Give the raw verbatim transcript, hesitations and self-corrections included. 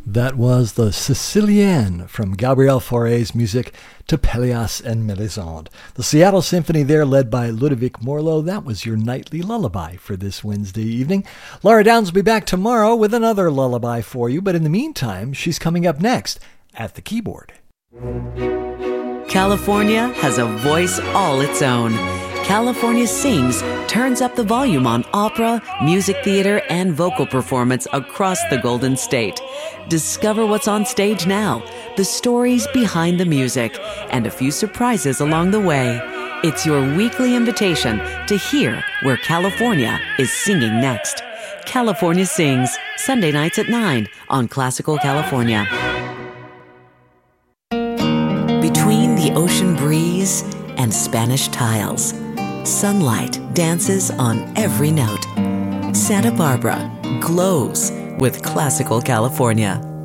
That was the Sicilienne from Gabriel Fauré's music to Pelléas and Mélisande. The Seattle Symphony there, led by Ludovic Morlot. That was your nightly lullaby for this Wednesday evening. Laura Downs will be back tomorrow with another lullaby for you, but in the meantime, she's coming up next at the keyboard. California has a voice all its own. California Sings turns up the volume on opera, music theater, and vocal performance across the Golden State. Discover what's on stage now, the stories behind the music, and a few surprises along the way. It's your weekly invitation to hear where California is singing next. California Sings, Sunday nights at nine on Classical California. Between the ocean breeze and Spanish tiles, sunlight dances on every note. Santa Barbara glows with Classical California.